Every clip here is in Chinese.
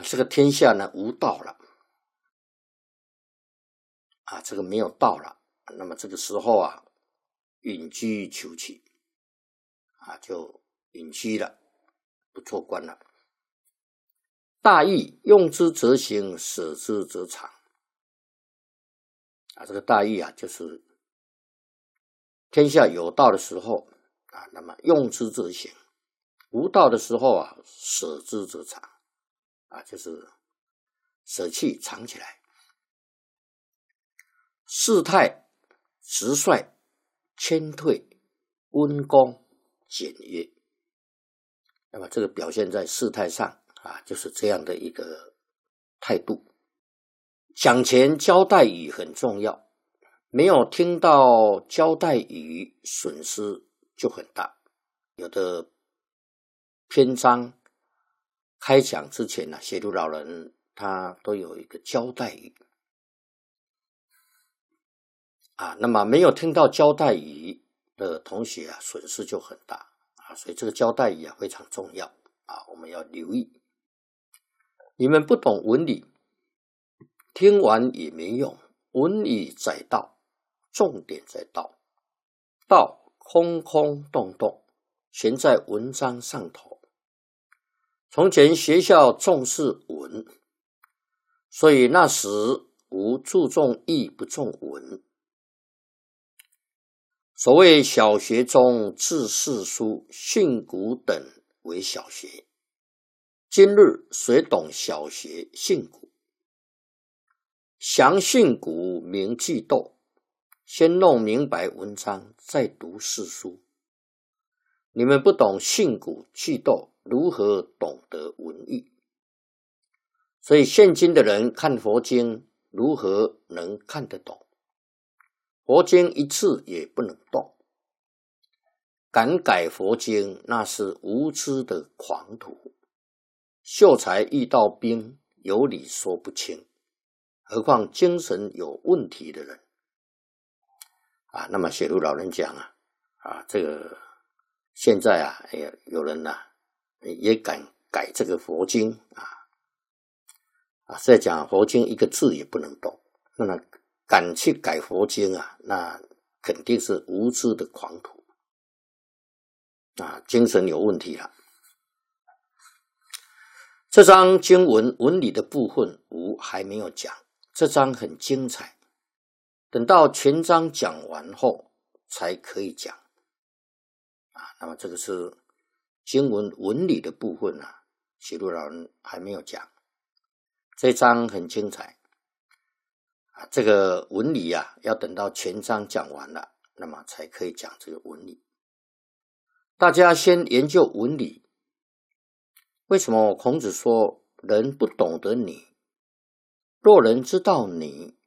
这个天下呢无道了这个没有道了，那么这个时候隐居求取就隐居了，不做官了。大义，用之则行，舍之则藏这个大义就是天下有道的时候那么用之则行，无道的时候舍之则藏就是舍弃藏起来。事态直率，谦退，温恭，简约。那么这个表现在事态上就是这样的一个态度。讲前交代语很重要，没有听到交代语，损失就很大。有的篇章开讲之前写读老人他都有一个交代语那么没有听到交代语的同学损失就很大所以这个交代语非常重要我们要留意。你们不懂文理，听完也没用。文理在道，重点在道，道空空洞洞，悬在文章上头。从前学校重视文，所以那时无注重义不重文。所谓小学中治世书，训诂等为小学。今日谁懂小学训诂？详训诂明句读，先弄明白文章，再读世书。你们不懂训诂句读，如何懂得文艺？所以现今的人看佛经，如何能看得懂？佛经一次也不能动，敢改佛经，那是无知的狂徒。秀才遇到兵，有理说不清，何况精神有问题的人那么写读老人讲这个现在有人也敢改这个佛经在讲佛经一个字也不能动，那么敢去改佛经那肯定是无知的狂徒精神有问题了。这章经文文理的部分还没有讲，这章很精彩，等到全章讲完后才可以讲那么这个是经文文理的部分写读老人还没有讲，这章很精彩这个文理要等到全章讲完了，那么才可以讲这个文理。大家先研究文理。为什么孔子说人不懂得你，若人知道你，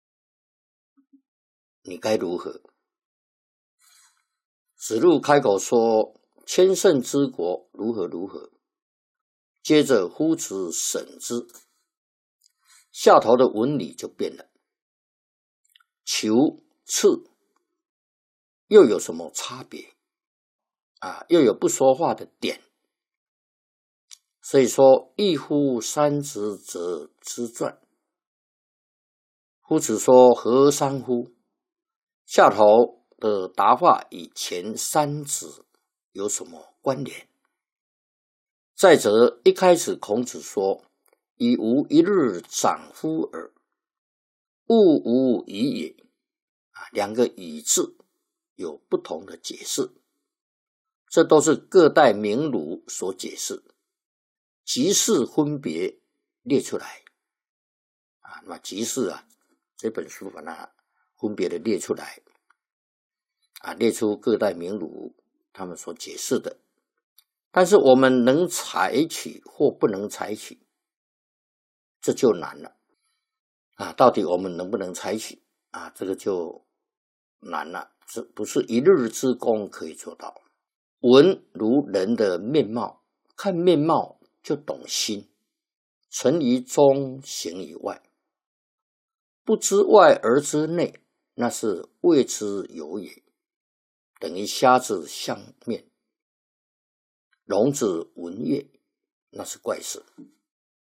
你该如何？子路开口说千乘之国如何如何，接着夫子审之，下头的文理就变了。求次又有什么差别又有不说话的点。所以说一夫三子者之传，夫子说何三夫，下头的答话与前三子有什么关联？再者一开始孔子说以无一日长夫耳，物无以也两个以字有不同的解释，这都是各代名儒所解释，集释分别列出来那么集释这本书把它分别的列出来列出各代名儒他们所解释的。但是我们能采取或不能采取，这就难了到底我们能不能采取这个就难了，这不是一日之功可以做到。文如人的面貌，看面貌就懂心，存于中，行于外，不知外而知内，那是未知有也，等于瞎子相面，聋子闻乐，那是怪事。